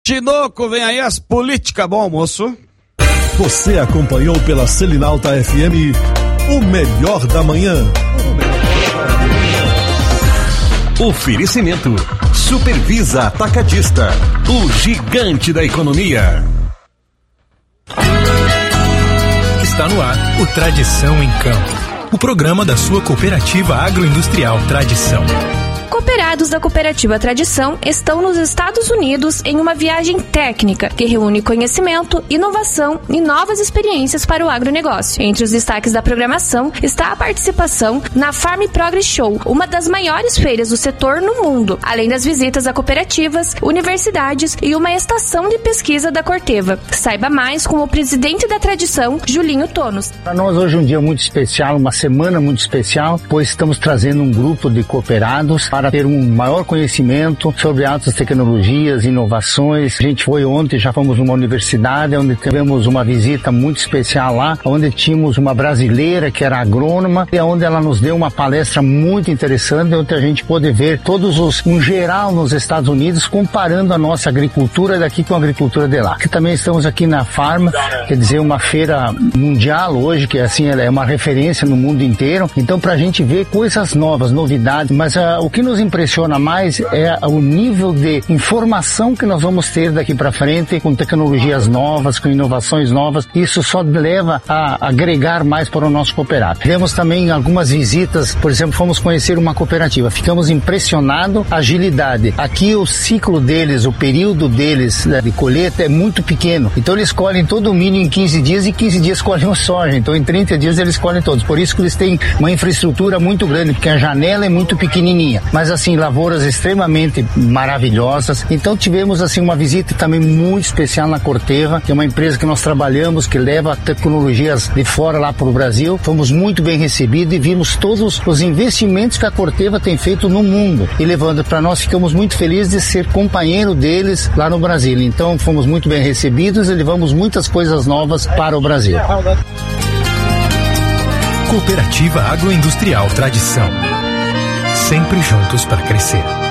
Tinoco, vem aí as políticas, bom almoço. Você acompanhou pela Selinalta FM o melhor da manhã. Oferecimento Supervisa Atacadista, o gigante da economia. Está no ar o Tradição em Campo, o programa da sua cooperativa agroindustrial Tradição. Cooperados da Cooperativa Tradição estão nos Estados Unidos em uma viagem técnica que reúne conhecimento, inovação e novas experiências para o agronegócio. Entre os destaques da programação está a participação na Farm Progress Show, uma das maiores feiras do setor no mundo, além das visitas a cooperativas, universidades e uma estação de pesquisa da Corteva. Saiba mais com o presidente da Tradição, Julinho Tonos. Para nós hoje é um dia muito especial, uma semana muito especial, pois estamos trazendo um grupo de cooperados para ter um maior conhecimento sobre altas tecnologias, inovações. A gente foi ontem, já fomos numa universidade, onde tivemos uma visita muito especial lá, onde tínhamos uma brasileira que era agrônoma, e onde ela nos deu uma palestra muito interessante, onde a gente pôde ver um geral nos Estados Unidos, comparando a nossa agricultura daqui com a agricultura de lá. Que também estamos aqui na Farm, quer dizer, uma feira mundial hoje, que assim, ela é uma referência no mundo inteiro. Então, para a gente ver coisas novas, novidades, mas o que nos impressiona mais é o nível de informação que nós vamos ter daqui para frente, com tecnologias novas, com inovações novas. Isso só leva a agregar mais para o nosso cooperado. Tivemos também algumas visitas, por exemplo, fomos conhecer uma cooperativa, ficamos impressionados, agilidade. Aqui o ciclo deles, o período deles de colheita é muito pequeno, então eles colhem todo o milho em 15 dias e 15 dias colhem o soja, então em 30 dias eles colhem todos, por isso que eles têm uma infraestrutura muito grande, porque a janela é muito pequenininha, mas assim, lavouras extremamente maravilhosas. Então tivemos assim uma visita também muito especial na Corteva, que é uma empresa que nós trabalhamos, que leva tecnologias de fora lá para o Brasil. Fomos muito bem recebidos e vimos todos os investimentos que a Corteva tem feito no mundo. E levando para nós, ficamos muito felizes de ser companheiro deles lá no Brasil. Então fomos muito bem recebidos e levamos muitas coisas novas para o Brasil. Cooperativa Agroindustrial Tradição. Sempre juntos para crescer.